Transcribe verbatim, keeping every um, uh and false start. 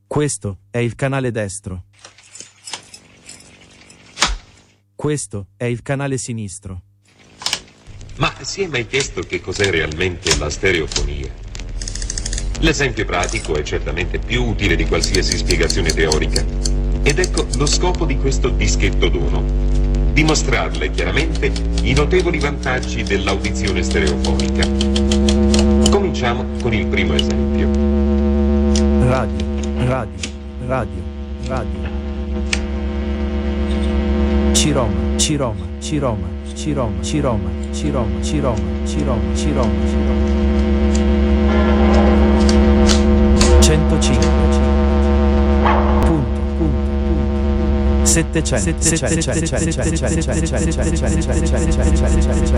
Questo è il canale destro. Questo è il canale sinistro. Ma si è mai chiesto che cos'è realmente la stereofonia? L'esempio pratico è certamente più utile di qualsiasi spiegazione teorica. Ed ecco lo scopo di questo dischetto d'uno: dimostrarle chiaramente i notevoli vantaggi dell'audizione stereofonica. Cominciamo con il primo esempio. Radio, radio, radio, radio. Ciroma, Ciroma, Ciroma, Ciroma, Ciroma, Ciroma, Ciroma, Ciroma, Ciroma, Ciroma. centocinque. Punto, punto, punto. settecento, settecento,